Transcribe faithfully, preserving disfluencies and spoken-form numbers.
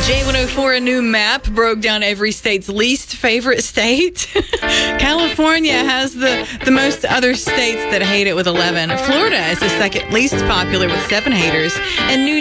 J one oh four, a new map, broke down every state's least favorite state. California has the, the most other states that hate it with eleven. Florida is the second least popular with seven haters. And New